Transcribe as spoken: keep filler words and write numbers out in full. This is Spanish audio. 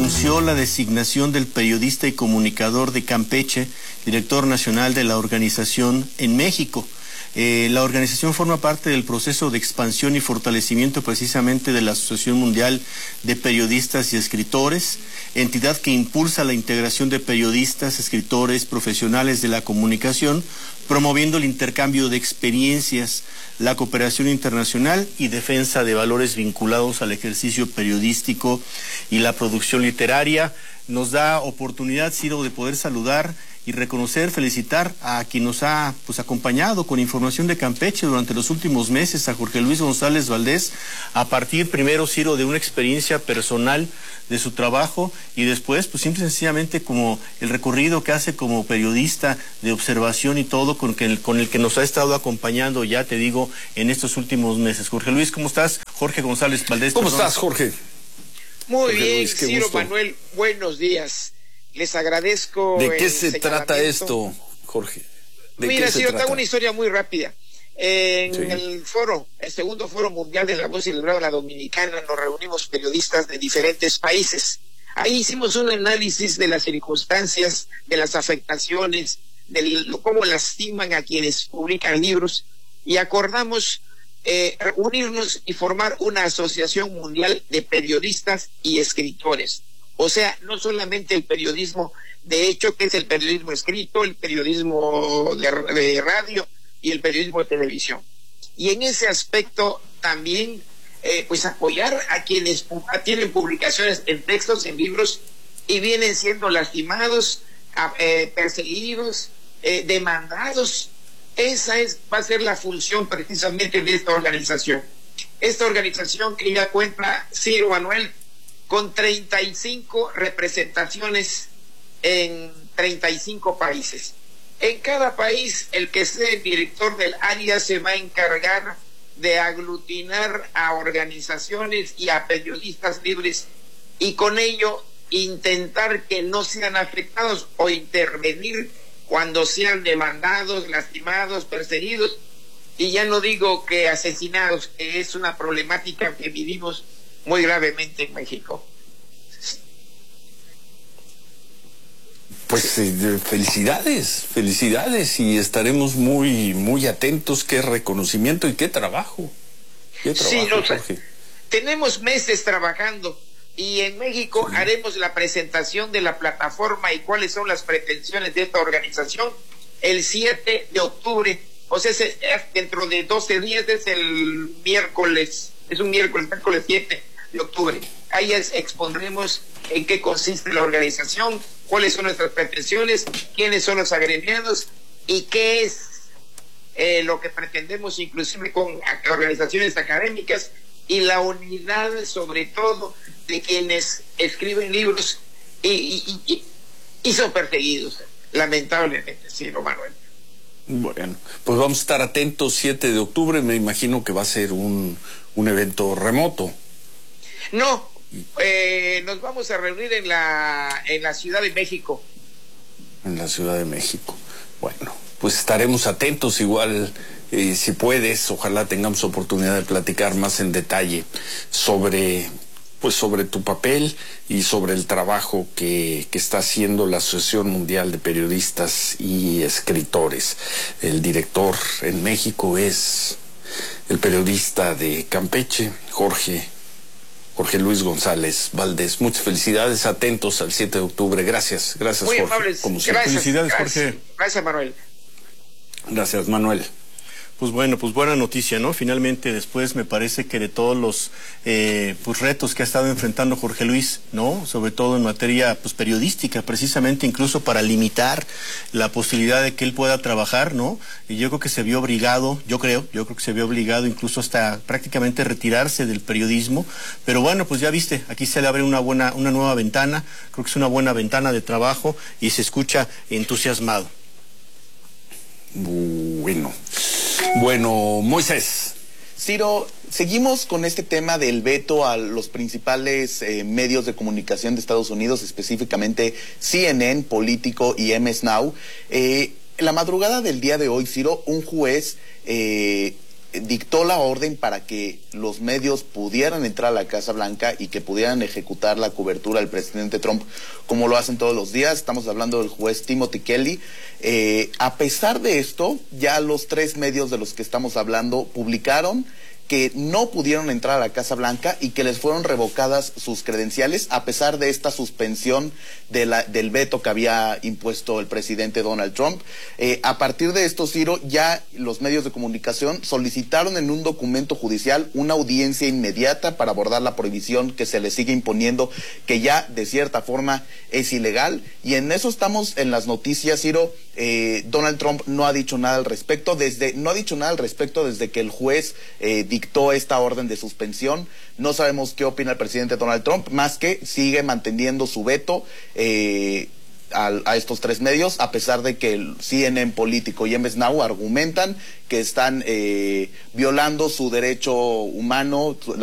anunció la designación del periodista y comunicador de Campeche, director nacional de la organización en México. Eh, la organización forma parte del proceso de expansión y fortalecimiento precisamente de la Asociación Mundial de Periodistas y Escritores, entidad que impulsa la integración de periodistas, escritores, profesionales de la comunicación, promoviendo el intercambio de experiencias, la cooperación internacional y defensa de valores vinculados al ejercicio periodístico y la producción literaria. Nos da oportunidad, Ciro, de poder saludar y reconocer, felicitar a quien nos ha pues acompañado con información de Campeche durante los últimos meses, a Jorge Luis González Valdés, a partir primero, Ciro, de una experiencia personal de su trabajo y después, pues simple y sencillamente como el recorrido que hace como periodista de observación y todo con, que, con el que nos ha estado acompañando, ya te digo, en estos últimos meses. Jorge Luis, ¿cómo estás? Jorge González Valdés. ¿Cómo perdón. estás, Jorge? Muy Jorge bien, Luis, Ciro gusto. Manuel, buenos días. Les agradezco. ¿De qué el se trata esto, Jorge? ¿De Mira, qué se Ciro, trata? tengo una historia muy rápida. En Sí. el foro, el segundo foro mundial de la voz celebrado en la Dominicana, nos reunimos periodistas de diferentes países. Ahí hicimos un análisis de las circunstancias, de las afectaciones, de cómo lastiman a quienes publican libros, y acordamos eh, unirnos y formar una asociación mundial de periodistas y escritores. O sea, no solamente el periodismo de hecho, que es el periodismo escrito, el periodismo de, de radio y el periodismo de televisión. Y en ese aspecto también eh, pues apoyar a quienes tienen publicaciones en textos, en libros, y vienen siendo lastimados, eh, perseguidos, eh, demandados. Esa es, va a ser la función precisamente de esta organización. Esta organización que ya cuenta, Ciro Manuel, con treinta y cinco representaciones en treinta y cinco países. En cada país, el que sea el director del área se va a encargar de aglutinar a organizaciones y a periodistas libres, y con ello intentar que no sean afectados o intervenir cuando sean demandados, lastimados, perseguidos, y ya no digo que asesinados, que es una problemática que vivimos muy gravemente en México. Pues eh, felicidades, felicidades, y estaremos muy muy atentos. Qué reconocimiento y qué trabajo. Qué trabajo, Sí, no, Jorge. Tenemos meses trabajando, y en México sí. haremos la presentación de la plataforma y cuáles son las pretensiones de esta organización el siete de octubre. O sea, es, es dentro de doce días, es el miércoles, es un miércoles, miércoles siete de octubre. Ahí es, expondremos en qué consiste la organización, cuáles son nuestras pretensiones, quiénes son los agremiados y qué es eh, lo que pretendemos, inclusive con organizaciones académicas, y la unidad sobre todo de quienes escriben libros y, y, y, y son perseguidos, lamentablemente, sí, Manuel. Bueno, pues vamos a estar atentos. Siete de octubre, me imagino que va a ser un, un evento remoto. No, eh, nos vamos a reunir en la en la Ciudad de México. En la Ciudad de México. Bueno, pues estaremos atentos. Igual, eh, si puedes, ojalá tengamos oportunidad de platicar más en detalle sobre, pues sobre tu papel y sobre el trabajo que, que está haciendo la Asociación Mundial de Periodistas y Escritores. El director en México es el periodista de Campeche, Jorge Jorge Luis González Valdés. Muchas felicidades, atentos al siete de octubre. Gracias, gracias, Muy Jorge. amables. Como siempre. Gracias, Felicidades, gracias, Jorge. Gracias, Manuel. Gracias, Manuel. Pues bueno, pues buena noticia, ¿no? Finalmente, después me parece que de todos los eh, pues retos que ha estado enfrentando Jorge Luis, ¿no? Sobre todo en materia pues periodística, precisamente incluso para limitar la posibilidad de que él pueda trabajar, ¿no? Y yo creo que se vio obligado, yo creo, yo creo que se vio obligado incluso hasta prácticamente retirarse del periodismo. Pero bueno, pues ya viste, aquí se le abre una buena, una nueva ventana, creo que es una buena ventana de trabajo y se escucha entusiasmado. Bueno. Bueno, Moisés. Ciro, seguimos con este tema del veto a los principales eh, medios de comunicación de Estados Unidos, específicamente C N N, Político y M S Now. Eh, en la madrugada del día de hoy, Ciro, un juez eh, dictó la orden para que los medios pudieran entrar a la Casa Blanca y que pudieran ejecutar la cobertura del presidente Trump como lo hacen todos los días. Estamos hablando del juez Timothy Kelly. Eh, a pesar de esto, ya los tres medios de los que estamos hablando publicaron que no pudieron entrar a la Casa Blanca y que les fueron revocadas sus credenciales a pesar de esta suspensión de la, del veto que había impuesto el presidente Donald Trump. Eh, a partir de esto, Ciro, ya los medios de comunicación solicitaron en un documento judicial una audiencia inmediata para abordar la prohibición que se les sigue imponiendo, que ya de cierta forma es ilegal. Y en eso estamos en las noticias, Ciro. Eh, Donald Trump no ha dicho nada al respecto, desde no ha dicho nada al respecto desde que el juez eh, dictó esta orden de suspensión. No sabemos qué opina el presidente Donald Trump, más que sigue manteniendo su veto eh, a, a estos tres medios, a pesar de que el C N N Político y M S Now argumentan que están eh, violando su derecho humano,